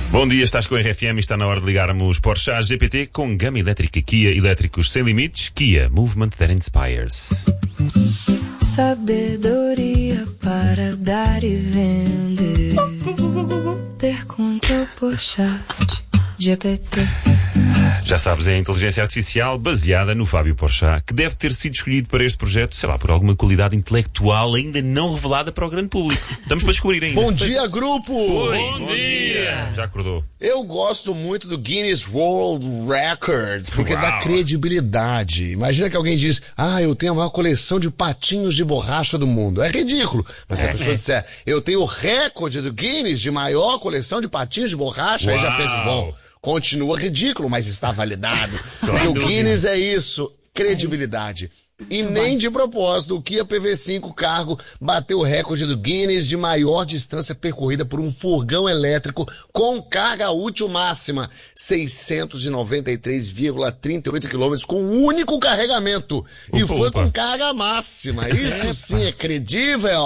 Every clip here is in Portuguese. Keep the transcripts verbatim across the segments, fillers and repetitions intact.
Bom dia, estás com a R F M e está na hora de ligarmos Porsche G P T com gama elétrica Kia, elétricos sem limites. Kia, movement that inspires. Sabedoria para dar e vender. Ter com teu Porsche G P T. Já sabes, é a inteligência artificial baseada no Fábio Porchat, que deve ter sido escolhido para este projeto, sei lá, por alguma qualidade intelectual ainda não revelada para o grande público. Estamos para descobrir ainda. Bom dia, grupo! Oi, bom, bom dia. dia! Já acordou? Eu gosto muito do Guinness World Records, porque Uau. dá credibilidade. Imagina que alguém diz, ah, eu tenho a maior coleção de patinhos de borracha do mundo. É ridículo. Mas se a É, pessoa é. disser, eu tenho o recorde do Guinness de maior coleção de patinhos de borracha, aí já Uau. pensa, bom, continua ridículo, mas está validado. Porque o dúvida. Guinness é isso, credibilidade. E nem de propósito, o Kia P V cinco Cargo bateu o recorde do Guinness de maior distância percorrida por um furgão elétrico com carga útil máxima, seiscentos e noventa e três vírgula trinta e oito quilômetros com um único carregamento. E Opa, foi opa. com carga máxima. Isso sim é credível.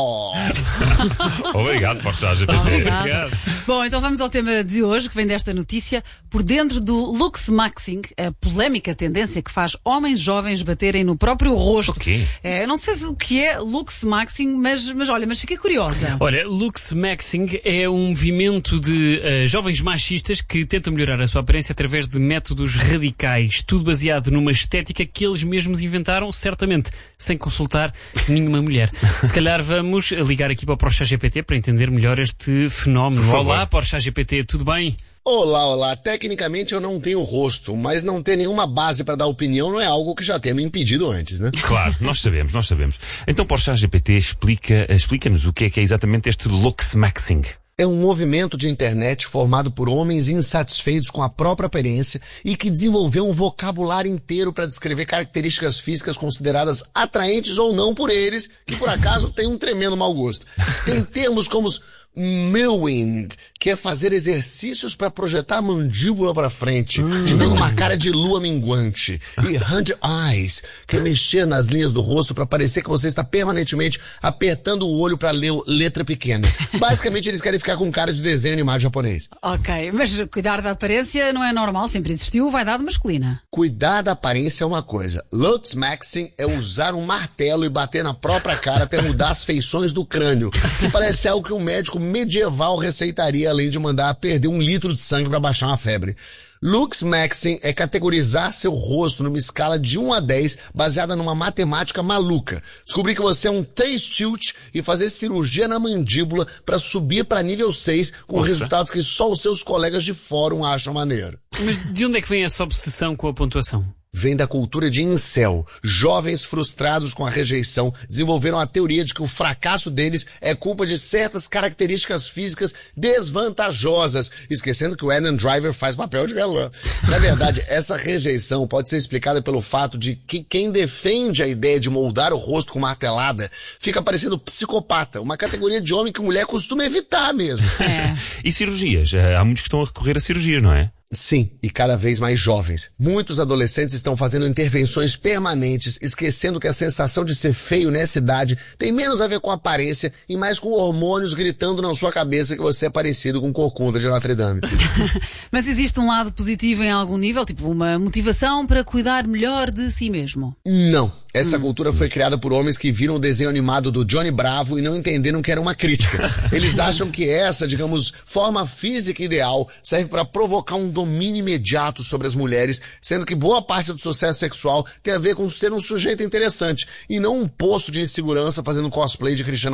Obrigado, Porsche G P T. Obrigado. Bom, então vamos ao tema de hoje, que vem desta notícia. Por dentro do Luxmaxing, a polémica tendência que faz homens jovens baterem no próprio rosto. O quê? É, não sei se o que é Luxmaxing, mas, mas olha, mas fiquei curiosa. Ora, Luxmaxing é um movimento de uh, jovens machistas que tentam melhorar a sua aparência através de métodos radicais, tudo baseado numa estética que eles mesmos inventaram, certamente, sem consultar nenhuma mulher. Se calhar vamos ligar aqui para o Porsche G P T para entender melhor este fenómeno. Olá, Porsche G P T, tudo bem? Olá, olá. Tecnicamente eu não tenho rosto, mas não ter nenhuma base para dar opinião não é algo que já tenha me impedido antes, né? Claro, nós sabemos, nós sabemos. Então, Porsche G P T explica, explica-nos o que é que é exatamente este Luxmaxing. É um movimento de internet formado por homens insatisfeitos com a própria aparência e que desenvolveu um vocabulário inteiro para descrever características físicas consideradas atraentes ou não por eles, que por acaso tem um tremendo mau gosto. Tem termos como os Mewing, que é fazer exercícios para projetar a mandíbula para frente, te dando uma cara de lua minguante. E Hand Eyes, que é mexer nas linhas do rosto para parecer que você está permanentemente apertando o olho para ler letra pequena. Basicamente, eles querem ficar com cara de desenho animado japonês. Ok, mas cuidar da aparência não é normal, sempre existiu vaidade masculina. Cuidar da aparência é uma coisa. Luxmaxing é usar um martelo e bater na própria cara até mudar as feições do crânio, que parece algo que um médico medieval receitaria, além de mandar perder um litro de sangue para baixar uma febre. Luxmaxing é categorizar seu rosto numa escala de um a dez, baseada numa matemática maluca. Descobrir que você é um três tilt e fazer cirurgia na mandíbula para subir para nível seis, com Nossa. resultados que só os seus colegas de fórum acham maneiro. Mas de onde é que vem essa obsessão com a pontuação? Vem da cultura de incel. Jovens frustrados com a rejeição desenvolveram a teoria de que o fracasso deles é culpa de certas características físicas desvantajosas, esquecendo que o Adam Driver faz papel de galã. Na verdade, essa rejeição pode ser explicada pelo fato de que quem defende a ideia de moldar o rosto com martelada fica parecendo psicopata, uma categoria de homem que mulher costuma evitar mesmo. É. E cirurgias? Há muitos que estão a recorrer a cirurgias, não é? Sim, e cada vez mais jovens. Muitos adolescentes estão fazendo intervenções permanentes, esquecendo que a sensação de ser feio nessa idade tem menos a ver com a aparência e mais com hormônios gritando na sua cabeça que você é parecido com corcunda de Notre Dame. Mas existe um lado positivo em algum nível, tipo uma motivação para cuidar melhor de si mesmo? Não. Essa cultura foi criada por homens que viram o desenho animado do Johnny Bravo e não entenderam que era uma crítica. Eles acham que essa, digamos, forma física ideal serve para provocar um domínio imediato sobre as mulheres, sendo que boa parte do sucesso sexual tem a ver com ser um sujeito interessante e não um poço de insegurança fazendo cosplay de Cristiano